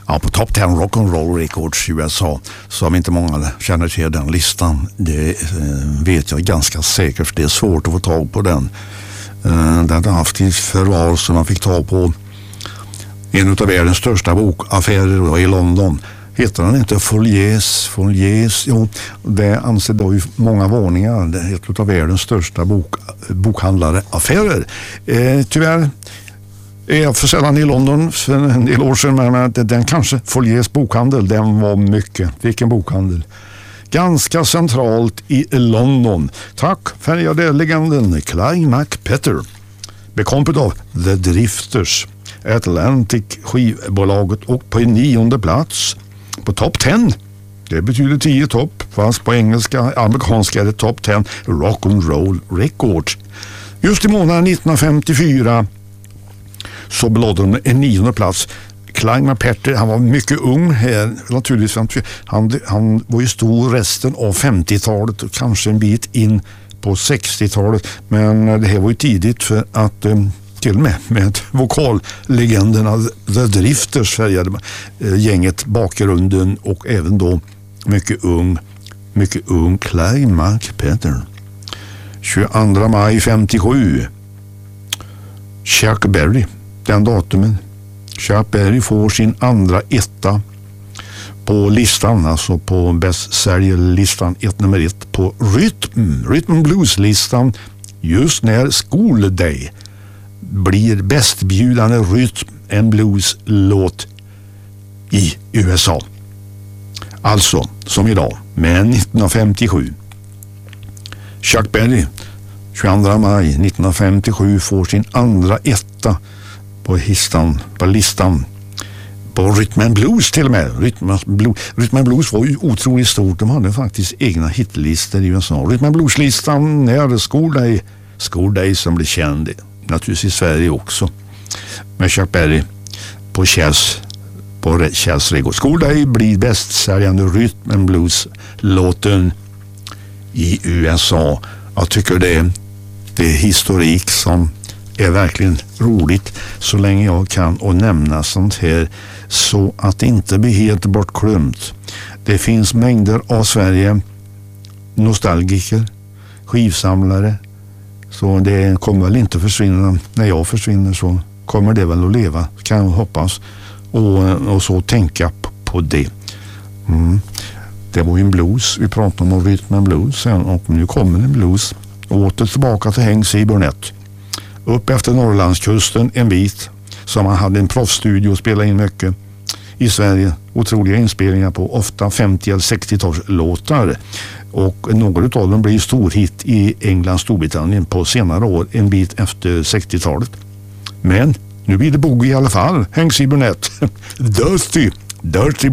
Ja, på Top 10 Rock'n'Roll Records i USA, så om inte många känner till den listan, det vet jag ganska säkert, för det är svårt att få tag på den. Den hade haft i förvar, så man fick tag på en av världens största bokaffärer i London. Heter den inte Folies? Jo, det anser då ju många varningar. Det är ett av världens största bokhandlareaffärer. Tyvärr är jag för sällan i London för en del år sedan, men den kanske Folies bokhandel, den var mycket. Vilken bokhandel? Ganska centralt i London. Tack färgade legenden Clyde McPetter. Bekompet av The Drifters, Atlantic skivbolaget, och på 9:e plats på Top 10. Det betyder 10 topp, fast på amerikanska är det Top 10 Rock'n'Roll Records. Just i månaden 1954 så belådde de en 9:e plats. Clyde McPetter, han var mycket ung här, naturligtvis. Han var ju stor resten av 50-talet och kanske en bit in på 60-talet, men det här var ju tidigt, för att till och med vokallegenderna The Drifters färgade gänget bakgrunden, och även då mycket ung Clyde McPetter. 22 maj 57, Chuck Berry, den datumen. Chuck Berry får sin andra etta på listan, alltså på bästsäljarlistan, nummer 1 på Rhythm Blues-listan, just när School Day blir bästbjudande Rhythm and Blues-låt i USA. Alltså, som idag, men 1957. Chuck Berry, 22 maj 1957, får sin andra etta på listan på Rhythm and Blues till och med. Rhythm and Blues var ju otroligt stort. De hade faktiskt egna hitlistor i USA. Rhythm and Blues-listan är School Day som blir känd, naturligtvis i Sverige också, med Chuck Berry på Chess Records. School Day blir bästsäljande Rhythm and Blues-låten i USA. Jag tycker det är historik som är verkligen roligt, så länge jag kan, och nämna sånt här så att det inte blir helt bortglömt. Det finns mängder av Sverige nostalgiker, skivsamlare, så det kommer väl inte försvinna. När jag försvinner så kommer det väl att leva, kan jag hoppas, och så tänka på det. Det var ju en blues, vi pratade om Rhythm and Blues sen, och nu kommer en blues. Åter tillbaka till Hank C. Burnett. Upp efter Norrlandskusten en bit, som han hade en proffsstudio och spelade in mycket i Sverige. Otroliga inspelningar på ofta 50- eller 60-talslåtar. Och några av dem blir storhit i England, Storbritannien på senare år, en bit efter 60-talet. Men nu blir det boogie i alla fall. Hank C. Burnett. Dirty